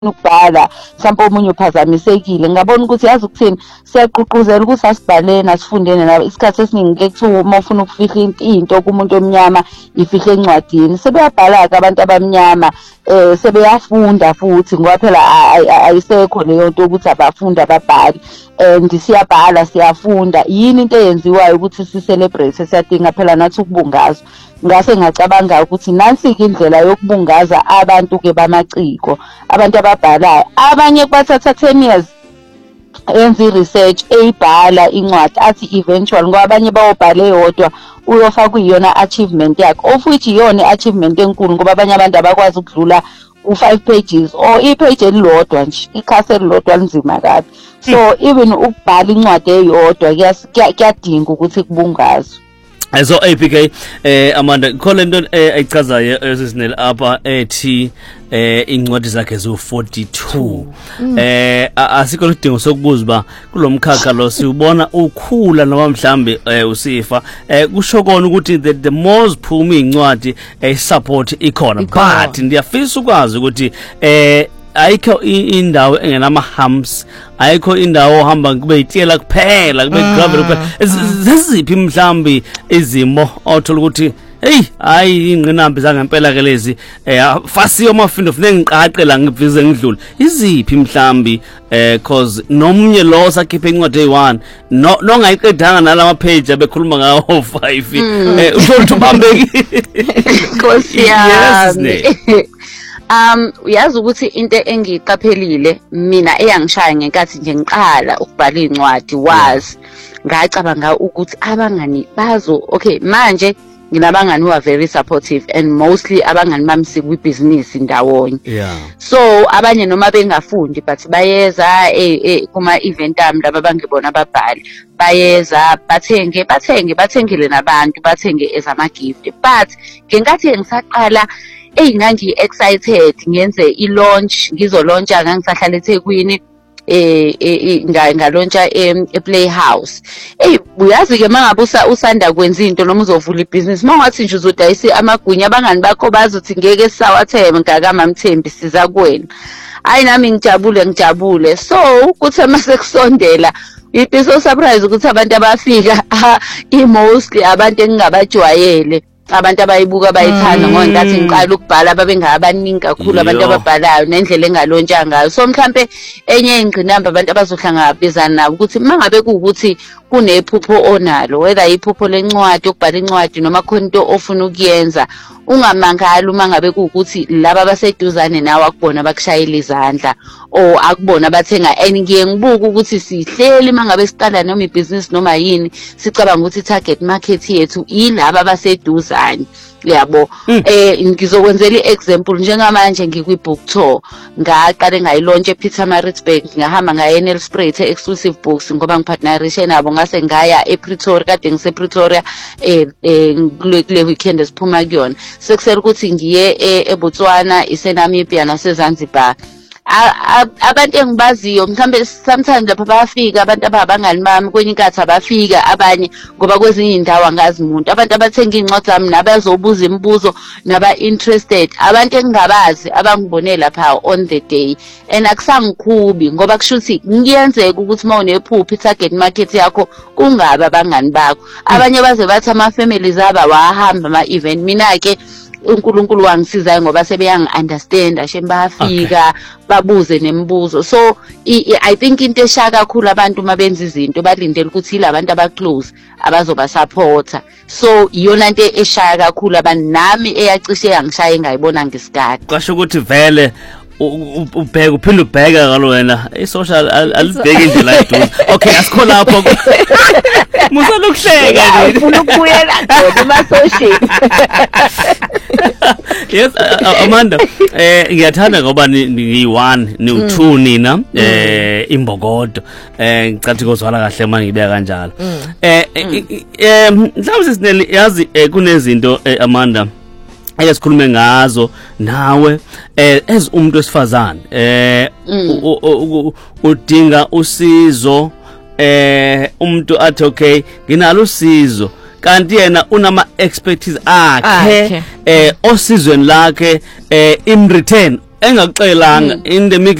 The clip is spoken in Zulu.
ukubhala mhlawumbe omunye uphazamisekile ngabona ukuthi yazi ukuthini siyaqhuquzela ukuthi asibhaleni asifundene nabo isikhathi esiningi ke kuthiwa uma ufuna ukufihla into kumuntu omnyama ifihla encwadini sebeyabhala-ke abantu abamnyama sebeyafunda futhi ngoba phela ayisekho leyo nto ukuthi abafundi ababhali and siyabhala siyafunda yini into eyenziwayo ukuthi si-celebrate siyadinga phela nathi ukubungazwa ngase ngacabanga ukuthi nansi-ke indlela yokubungaza abantu-ke bamaciko abantu ababhalayo abanye bathatha 10 years enza i-research eyibhala incwadi athi eventual ngoba abanye bayobhala eyodwa uyofaka kuyiyona achievement yakhe of which iyona i-achievement enkulu ngoba abanye abantu abakwazi ukudlula u5 pages or ipage elilodwa nje ikhasi elilodwa linzima kabi so even ukubhala incwadi eyodwa kuyadinga ukuthi kubungazwe. So APK Amanda khona into ayichazayo esesinele apha ethi incwadi zakhe zo42 asikho lidingo sokubuza ba kulomkhakha lo siubona ukhula noma mhlambe usifa kusho kona ukuthi the more ziphuma incwadi support ikhona but ndiyafisa ukwazi ukuthi ayikho indawo engenama humps ayikho indawo ohamba kube itiyela kuphela kube gravel kuphela zeziphi mhlambi izimo othola ukuthi hey hayi ingqinambi zangempela ke lezi fasiyo mafindo fune ngiqaqe la ngivize ngidlule iziphi mhlambi cause nomnye lo sakhiphe incwadi eyi1 no ngayiqedanga nalama page abekhuluma ngawo 5 uthola ukuthi ubambekile Nkosi yami uyazi ukuthi into engiqaphelile mina eyangishaya ngenkathi nje ngiqala ukubhala incwadi wazi ngacabanga ukuthi abangani bazo okay manje nginabangani who are very supportive and mostly abangani bami sikwibusiness ndawonye so abanye noma bengafundi but bayeza kuma event ami laba bangibona ababhali bayeza bathengele nabantu bathenge as ama gift but ngenkathi ngisaqala ngangi excited ngenze i-launch ngizolauncha ngangisahlala eThekwini ngalauncha ePlayhouse uyazi ke mangabe usanda kwenza into noma uzovula ibusiness mangathi nje uzodayisa amagunya abangani bakho bazothi ngeke sisawatheme ngakamamthembi siza kuwena hayi nami ngijabule so kuthi mase kusondela it so surprise ukuthi abantu abafika mostly abantu engingabajwayele abantu abayibuka bayithanda ngoba ngathi ngiqala ukubhala babengabaningi kakhulu abantu ababhalayo nendlela engalontsha ngayo so mhlambe enye ingqinamba abantu abazohlangabezana nabo ukuthi mangabe kuukuthi kunephupho onalo whether iphupho lencwadi ukubhala incwadi noma khona into ofuna ukuyenza ungamangali uma ngabe kuukuthi laba abaseduzane nawe akubona bakushayela izandla o akubona bathenga ngiye ngibuka ukuthi sihleli mangabe siqala noma ibusiness noma yini sicabanga ukuthi target market yethu ilaba abaseduzane yabo ngizokwenzela iexample njengamanje ngikwibook tour ngaqale ngayilaunch ePietermaritzburg ngahamba ngaya Nelspruit exclusive books ngoba ngipartnerishe nabo ngase ngaya ePretoria kade ngisePretoria kule weekend esiphuma kuyona sekusela ukuthi ngiye eBotswana iseNamibia naseZanzibar abantu engibaziyo mhlambe sometimes lapha bayafika abantu abangani bami kwenye inkathi abafika abanye ngoba kwezinye indawo angazi umuntu abantu abathenga incwadi zami nabazobuza imibuzo naba interested abantu engingabazi abangibone lapha on the day and akusangikhubi ngoba kushuthi ngiyenzeka ukuthi mawunephupho target market yakho kungaba abangani bakho abanye baze bathi ama families aba wahamba ama event mina ke uNkulunkulu wangisizayo ngoba sebeyangi-understand ashe bayafika babuze nemibuzo so I think into eshaya kakhulu abantu mabenza izinto balindele ukuthi ilabantu abaclose abazoba supporta so iyona into eshaya kakhulu abantu nami eyacishe yangishaya engayibona ngesikade kwasho ukuthi vele ubheka uphinde ubheka ngalo wena isocial alibheki indlela ayiduza okay asikho lapho musana ukuhleka ufuna ukubuyela kuma social yes Amanda ngiyathanda ngoba ni1 ni2 nina imbokodo ngicathi kozwala kahle manje ngibeka kanjalo mhlawumbe sisinele yazi kunezinto Amanda ake sikhulume ngazo nawe as umuntu wesifazane udinga usizo umuntu athi okay nginalo usizo kanti yena unama expertise akhe osizweni lakhe in return engakuxelanga in the